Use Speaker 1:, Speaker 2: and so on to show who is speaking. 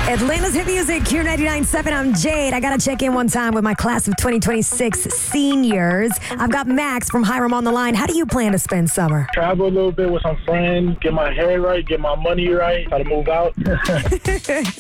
Speaker 1: Atlanta's hit music, Q99.7. I'm Jade. I got to check in one time with my class of 2026 seniors. I've got Max from Hiram on the line. How do you plan to spend summer?
Speaker 2: Travel a little bit with some friends, get my hair right, get my money right, try to move out.